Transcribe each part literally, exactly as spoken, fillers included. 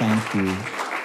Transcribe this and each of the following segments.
thank you.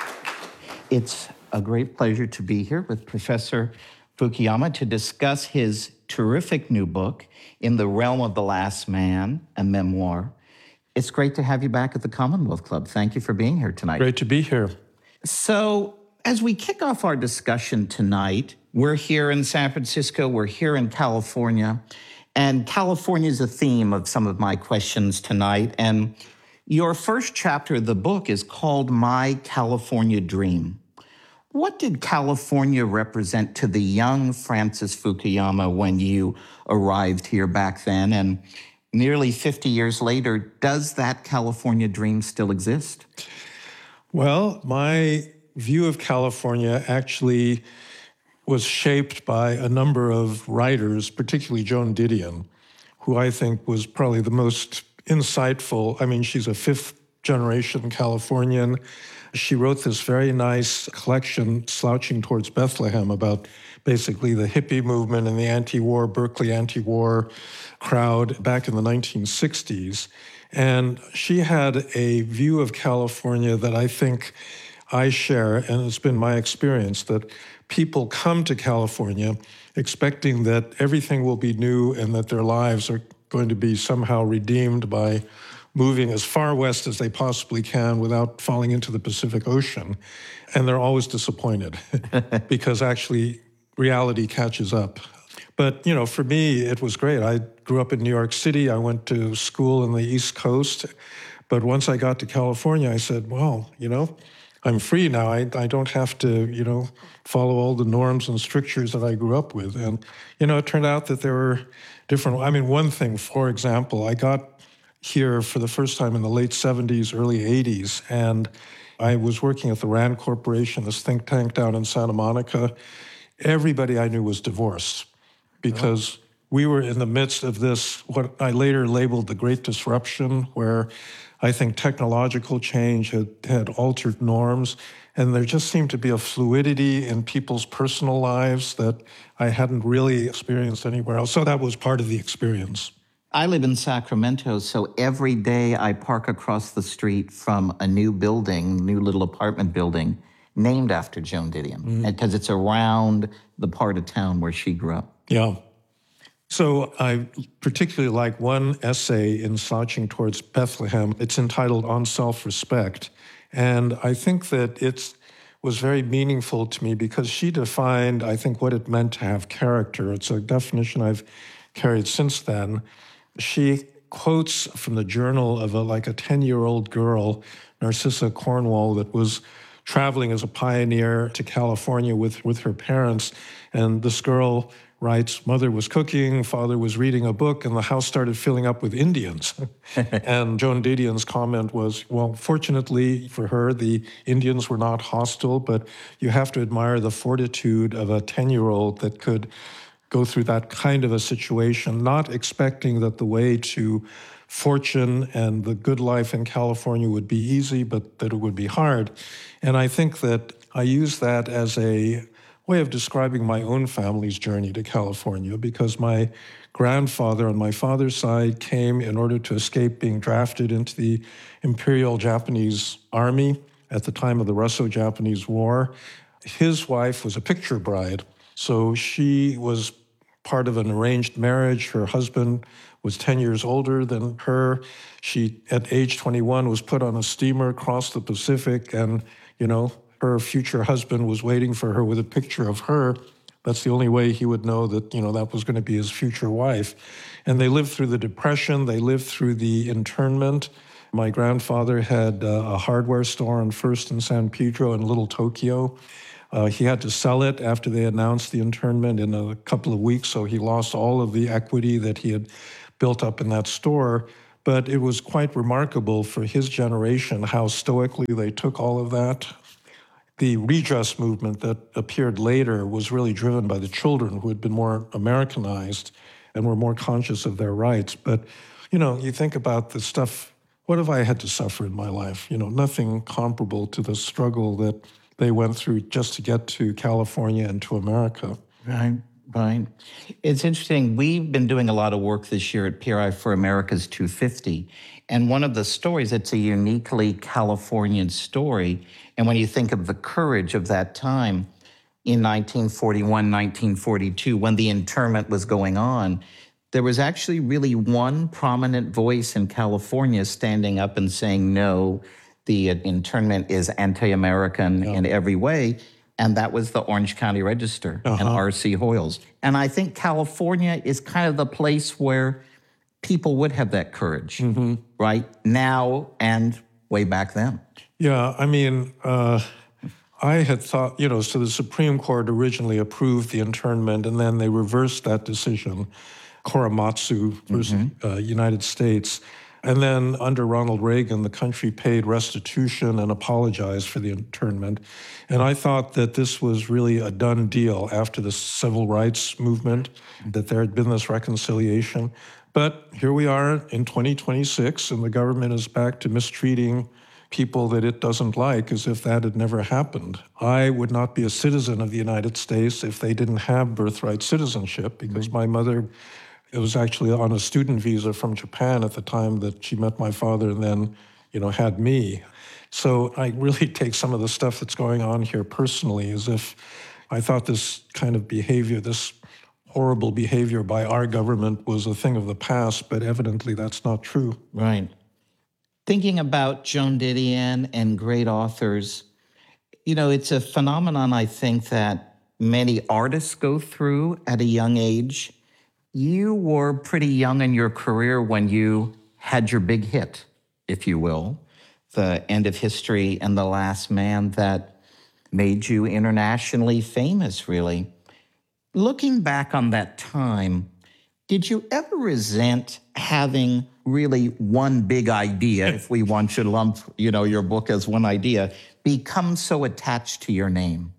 It's a great pleasure to be here with Professor Fukuyama to discuss his terrific new book, In the Realm of the Last Man, a memoir. It's great to have you back at the Commonwealth Club. Thank you for being here tonight. Great to be here. So, as we kick off our discussion tonight, we're here in San Francisco, we're here in California, and California is a theme of some of my questions tonight. And your first chapter of the book is called My California Dream. What did California represent to the young Francis Fukuyama when you arrived here back then? And nearly fifty years later, does that California dream still exist? Well, my view of California actually was shaped by a number of writers, particularly Joan Didion, who I think was probably the most insightful. I mean, she's a fifth-generation Californian. She wrote this very nice collection, Slouching Towards Bethlehem, about basically the hippie movement and the anti-war, Berkeley anti-war crowd back in the nineteen sixties. And she had a view of California that I think I share, and it's been my experience, that people come to California expecting that everything will be new and that their lives are going to be somehow redeemed by moving as far west as they possibly can without falling into the Pacific Ocean. And they're always disappointed because actually reality catches up. But, you know, for me, it was great. I grew up in New York City. I went to school in the East Coast. But once I got to California, I said, well, you know, I'm free now. I, I don't have to, you know, follow all the norms and strictures that I grew up with. And, you know, it turned out that there were different, I mean, one thing, for example, I got here for the first time in the late seventies, early eighties, and I was working at the RAND Corporation, this think tank down in Santa Monica. Everybody I knew was divorced because oh. we were in the midst of this, what I later labeled the Great Disruption, where I think technological change had, had altered norms, and there just seemed to be a fluidity in people's personal lives that I hadn't really experienced anywhere else. So that was part of the experience. I live in Sacramento, so every day I park across the street from a new building, new little apartment building, named after Joan Didion, because mm. it's around the part of town where she grew up. Yeah. So I particularly like one essay in Slouching Towards Bethlehem. It's entitled On Self-Respect. And I think that it was very meaningful to me because she defined, I think, what it meant to have character. It's a definition I've carried since then. She quotes from the journal of a, like a ten-year-old girl, Narcissa Cornwall, that was traveling as a pioneer to California with, with her parents. And this girl writes, mother was cooking, father was reading a book, and the house started filling up with Indians. And Joan Didion's comment was, well, fortunately for her, the Indians were not hostile, but you have to admire the fortitude of a ten-year-old that could go through that kind of a situation, not expecting that the way to fortune and the good life in California would be easy, but that it would be hard. And I think that I use that as a way of describing my own family's journey to California, because my grandfather on my father's side came in order to escape being drafted into the Imperial Japanese Army at the time of the Russo-Japanese War. His wife was a picture bride, so she was part of an arranged marriage. Her husband was ten years older than her. She, at age twenty-one, was put on a steamer across the Pacific, and, you know, her future husband was waiting for her with a picture of her. That's the only way he would know that, you know, that was going to be his future wife. And they lived through the Depression. They lived through the internment. My grandfather had uh, a hardware store on First and San Pedro in Little Tokyo. Uh, he had to sell it after they announced the internment in a couple of weeks, so he lost all of the equity that he had built up in that store. But it was quite remarkable for his generation how stoically they took all of that. The redress movement that appeared later was really driven by the children who had been more Americanized and were more conscious of their rights. But, you know, you think about the stuff, what have I had to suffer in my life? You know, nothing comparable to the struggle that they went through just to get to California and to America. Right. Right. It's interesting. We've been doing a lot of work this year at P R I for America's two fifty. And one of the stories, it's a uniquely Californian story. And when you think of the courage of that time in nineteen forty-one, nineteen forty-two, when the internment was going on, there was actually really one prominent voice in California standing up and saying, no, the internment is anti-American yeah. in every way. And that was the Orange County Register uh-huh. and R C Hoyles. And I think California is kind of the place where people would have that courage, mm-hmm. right? Now and way back then. Yeah, I mean, uh, I had thought, you know, so the Supreme Court originally approved the internment, and then they reversed that decision, Korematsu versus mm-hmm. uh, United States. And then under Ronald Reagan, the country paid restitution and apologized for the internment. And I thought that this was really a done deal after the civil rights movement, that there had been this reconciliation. But here we are in twenty twenty-six, and the government is back to mistreating people that it doesn't like as if that had never happened. I would not be a citizen of the United States if they didn't have birthright citizenship, because mm-hmm. my mother It was actually on a student visa from Japan at the time that she met my father and then, you know, had me. So I really take some of the stuff that's going on here personally as if I thought this kind of behavior, this horrible behavior by our government was a thing of the past, but evidently that's not true. Right. Thinking about Joan Didion and great authors, you know, it's a phenomenon I think that many artists go through at a young age. You were pretty young in your career when you had your big hit, if you will, The End of History and The Last Man, that made you internationally famous, really. Looking back on that time, did you ever resent having really one big idea, if we want to lump, you know, your book as one idea, become so attached to your name?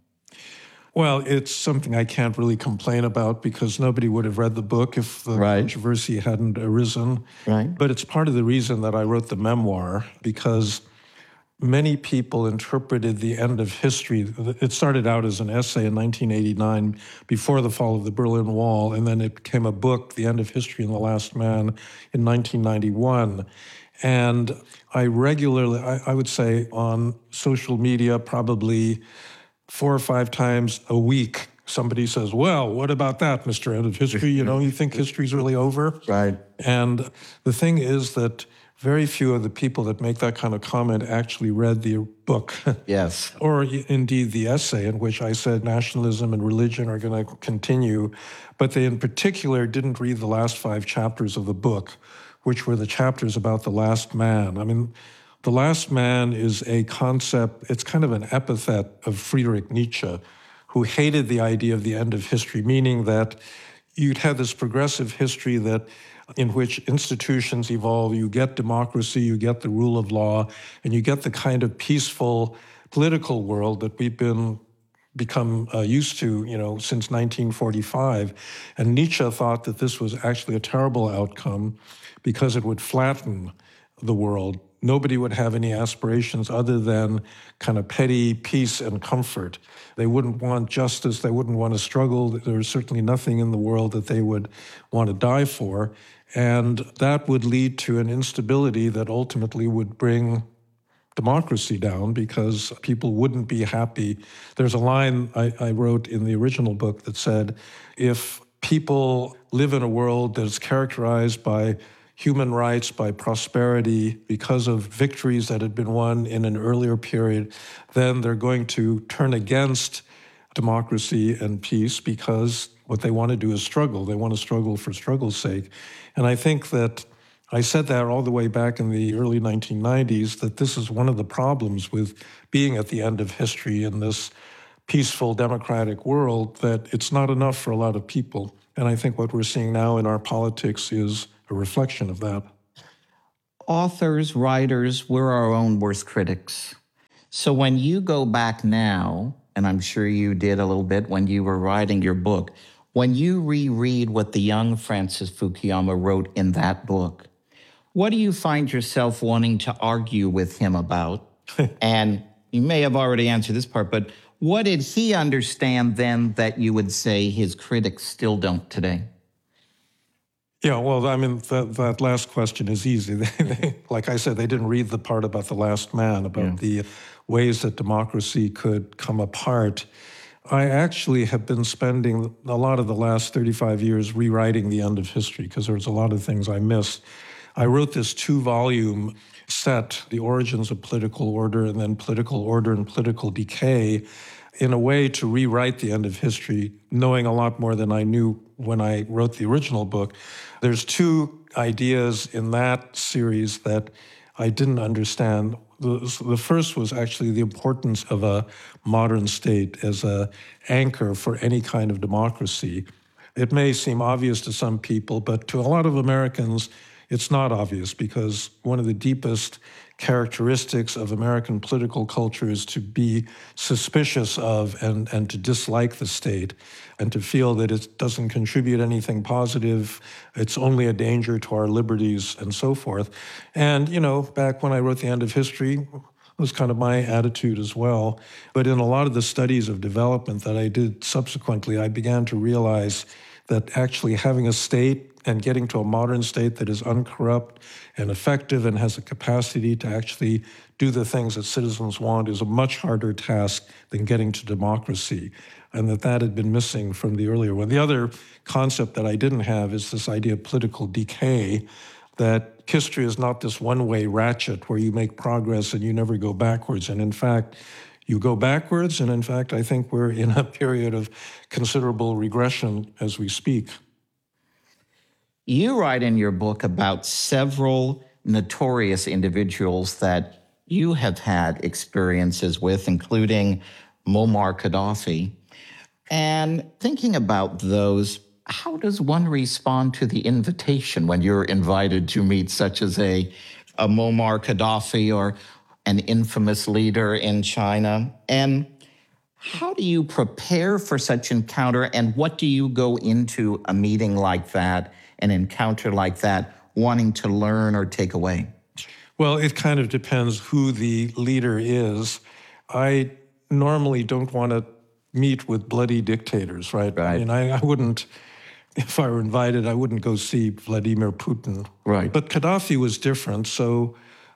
Well, it's something I can't really complain about because nobody would have read the book if the right. controversy hadn't arisen. Right. But it's part of the reason that I wrote the memoir, because many people interpreted the end of history. It started out as an essay in nineteen eighty-nine before the fall of the Berlin Wall, and then it became a book, The End of History and the Last Man, in nineteen ninety-one. And I regularly, I, I would say on social media, probably four or five times a week, somebody says, well, what about that, Mister End of History? You know, you think history's really over? Right. And the thing is that very few of the people that make that kind of comment actually read the book. Yes. Or indeed the essay in which I said nationalism and religion are going to continue. But they in particular didn't read the last five chapters of the book, which were the chapters about the last man. I mean, the last man is a concept, it's kind of an epithet of Friedrich Nietzsche, who hated the idea of the end of history, meaning that you'd have this progressive history that in which institutions evolve, you get democracy, you get the rule of law, and you get the kind of peaceful political world that we've been become uh, used to, you know, since nineteen forty-five. And Nietzsche thought that this was actually a terrible outcome because it would flatten the world. Nobody would have any aspirations other than kind of petty peace and comfort. They wouldn't want justice. They wouldn't want to struggle. There was certainly nothing in the world that they would want to die for. And that would lead to an instability that ultimately would bring democracy down because people wouldn't be happy. There's a line I, I wrote in the original book that said, if people live in a world that's characterized by human rights, by prosperity, because of victories that had been won in an earlier period, then they're going to turn against democracy and peace because what they want to do is struggle. They want to struggle for struggle's sake. And I think that I said that all the way back in the early nineteen nineties, that this is one of the problems with being at the end of history in this peaceful democratic world, that it's not enough for a lot of people. And I think what we're seeing now in our politics is a reflection of that. Authors, writers, we're our own worst critics. So when you go back now, and I'm sure you did a little bit when you were writing your book, when you reread what the young Francis Fukuyama wrote in that book, what do you find yourself wanting to argue with him about? And you may have already answered this part, but What did he understand then that you would say his critics still don't today? Yeah, well, I mean, that, that last question is easy. They, they, like I said, they didn't read the part about the last man, about yeah. the ways that democracy could come apart. I actually have been spending a lot of the last thirty-five years rewriting the end of history because there's a lot of things I missed. I wrote this two-volume set, The Origins of Political Order and then Political Order and Political Decay, in a way to rewrite the end of history, knowing a lot more than I knew when I wrote the original book. There's two ideas in that series that I didn't understand. The, the first was actually the importance of a modern state as an anchor for any kind of democracy. It may seem obvious to some people, but to a lot of Americans, it's not obvious because one of the deepest characteristics of American political culture is to be suspicious of and, and to dislike the state and to feel that it doesn't contribute anything positive, it's only a danger to our liberties and so forth. And, you know, back when I wrote The End of History, it was kind of my attitude as well. But in a lot of the studies of development that I did subsequently, I began to realize that actually having a state and getting to a modern state that is uncorrupt and effective and has the capacity to actually do the things that citizens want is a much harder task than getting to democracy, and that that had been missing from the earlier one. The other concept that I didn't have is this idea of political decay, that history is not this one-way ratchet where you make progress and you never go backwards. And in fact, you go backwards, and in fact, I think we're in a period of considerable regression as we speak. You write in your book about several notorious individuals that you have had experiences with, including Muammar Gaddafi. And thinking about those, how does one respond to the invitation when you're invited to meet such as a, a Muammar Gaddafi or an infamous leader in China? And how do you prepare for such encounter, and what do you go into a meeting like that, an encounter like that, wanting to learn or take away? Well, it kind of depends who the leader is. I normally don't want to meet with bloody dictators, right? Right. I mean, I, I wouldn't, if I were invited, I wouldn't go see Vladimir Putin. Right. But Gaddafi was different. So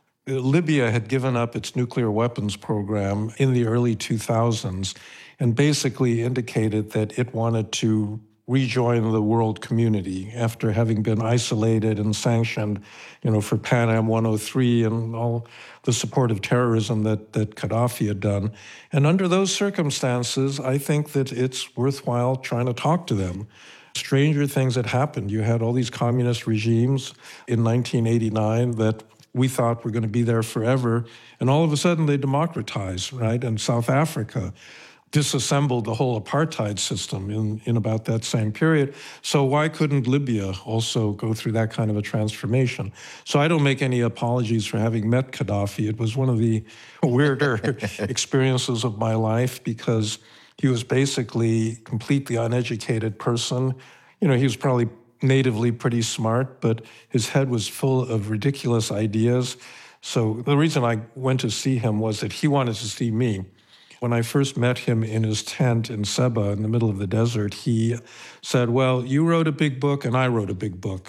Libya had given up its nuclear weapons program in the early two thousands and basically indicated that it wanted to rejoin the world community after having been isolated and sanctioned, you know, for Pan Am one oh three and all the support of terrorism that, that Gaddafi had done. And under those circumstances, I think that it's worthwhile trying to talk to them. Stranger things had happened. You had all these communist regimes in nineteen eighty-nine that we thought were going to be there forever, and all of a sudden they democratized, right? And South Africa disassembled the whole apartheid system in, in about that same period. So why couldn't Libya also go through that kind of a transformation? So I don't make any apologies for having met Gaddafi. It was one of the weirder experiences of my life because he was basically a completely uneducated person. You know, he was probably natively pretty smart, but his head was full of ridiculous ideas. So the reason I went to see him was that he wanted to see me. When I first met him in his tent in Seba in the middle of the desert, he said, well, you wrote a big book and I wrote a big book.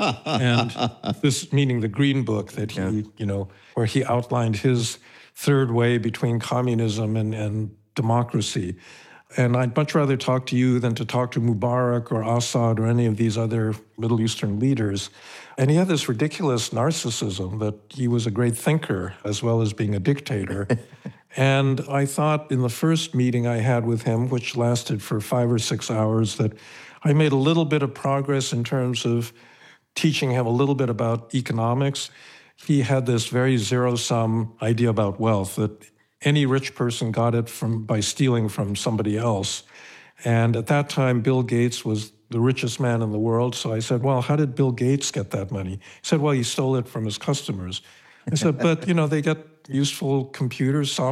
And this meaning the Green Book that he, yeah. you know, where he outlined his third way between communism and, and democracy. And I'd much rather talk to you than to talk to Mubarak or Assad or any of these other Middle Eastern leaders. And he had this ridiculous narcissism that he was a great thinker as well as being a dictator. And I thought in the first meeting I had with him, which lasted for five or six hours, that I made a little bit of progress in terms of teaching him a little bit about economics. He had this very zero-sum idea about wealth, that any rich person got it from by stealing from somebody else. And at that time, Bill Gates was the richest man in the world. So I said, well, how did Bill Gates get that money? He said, well, he stole it from his customers. I said, but, you know, they get useful computers, software.